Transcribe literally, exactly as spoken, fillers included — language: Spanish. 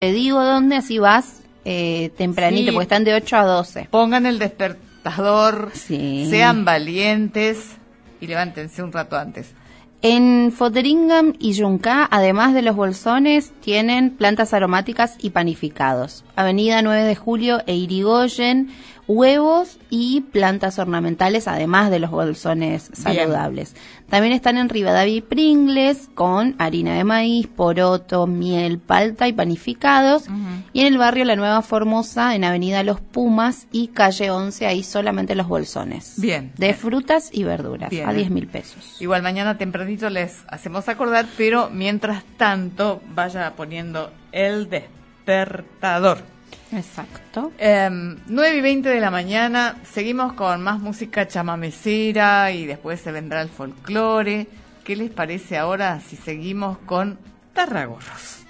te digo dónde, así vas eh, tempranito, Sí. porque están de ocho a doce. Pongan el despertador, Sí. sean valientes y levántense un rato antes. En Fotheringham y Junca, además de los bolsones, tienen plantas aromáticas y panificados. Avenida nueve de Julio e Irigoyen, huevos y plantas ornamentales, además de los bolsones saludables. También están en Rivadavia y Pringles, con harina de maíz, poroto, miel, palta y panificados. Uh-huh. Y en el barrio La Nueva Formosa, en Avenida Los Pumas y calle once, ahí solamente los bolsones. Bien. De frutas y verduras, bien, a diez mil pesos. Igual mañana tempranito les hacemos acordar, pero mientras tanto vaya poniendo el despertador. Exacto. Eh, nueve y veinte de la mañana, seguimos con más música chamamecera y después se vendrá el folclore. ¿Qué les parece ahora si seguimos con Tarragorros?